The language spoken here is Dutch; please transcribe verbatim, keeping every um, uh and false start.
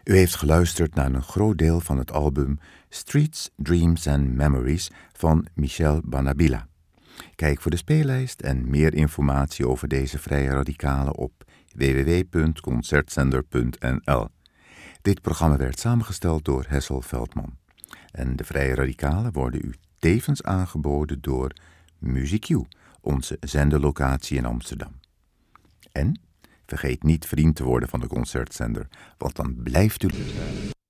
U heeft geluisterd naar een groot deel van het album Streets, Dreams and Memories van Michel Banabila. Kijk voor de speellijst en meer informatie over deze vrije radicalen op w w w punt concertzender punt n l. Dit programma werd samengesteld door Hessel Veldman. En de vrije radicalen worden u tevens aangeboden door MuziekQ, onze zenderlocatie in Amsterdam. En vergeet niet vriend te worden van de Concertzender, want dan blijft u...